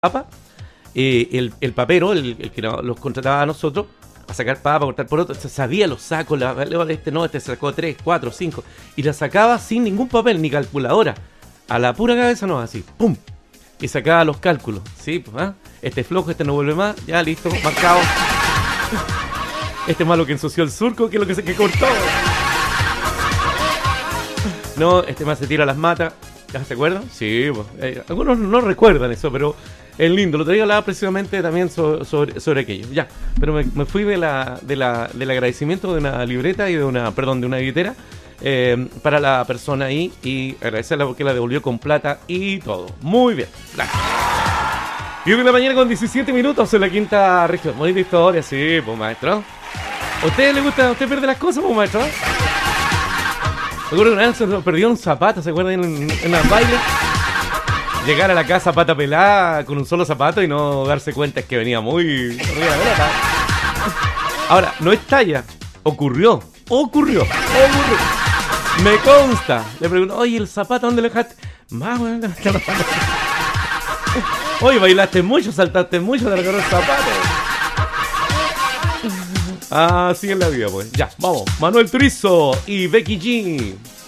papa, el papero, el que los contrataba a nosotros, a sacar papa, a cortar por otro, sabía los sacos, este sacó 3, 4, 5, y la sacaba sin ningún papel, ni calculadora, a la pura cabeza no, así, ¡pum! Y sacaba los cálculos, ¿sí? Pues, ¿ah? Este flojo, este no vuelve más, ya listo, marcado. Este malo que ensució el surco, que es lo que cortó. No, este más se tira las matas. ¿Ya se acuerdan? Sí, pues, algunos no recuerdan eso, pero es lindo. Lo traía hablaba precisamente también sobre aquello. Ya, pero me fui del agradecimiento de una libreta y de una billetera para la persona ahí y agradecerla porque la devolvió con plata y todo. Muy bien. Gracias. Y hoy en la mañana con 17 minutos en la quinta región. Bonita historia, sí, pues maestro. ¿A usted le gusta, a usted pierde las cosas, pues maestro? Me acuerdo que una vez se perdió un zapato, ¿se acuerdan? En las bailes. Llegar a la casa pata pelada con un solo zapato y no darse cuenta es que venía muy arriba de la pelota. Ahora, no es talla, ocurrió. Me consta. Le pregunto, oye, ¿el zapato dónde lo dejaste? Más, bueno, oye, bailaste mucho, saltaste mucho, te recorrió el zapato. Así es la vida, pues. Ya, vamos. Manuel Turizo y Becky G.